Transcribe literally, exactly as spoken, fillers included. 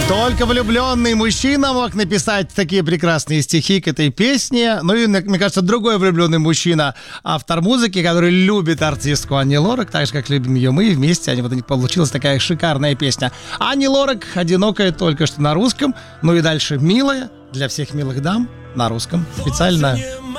Только влюбленный мужчина мог написать такие прекрасные стихи к этой песне. Ну и, мне кажется, другой влюбленный мужчина, автор музыки, который любит артистку Ани Лорак, так же, как любим ее мы, вместе. Они, вот у них получилась такая шикарная песня. Ани Лорак «Одинокая» только что на русском. Ну и дальше «Милая» для всех милых дам на русском. Специально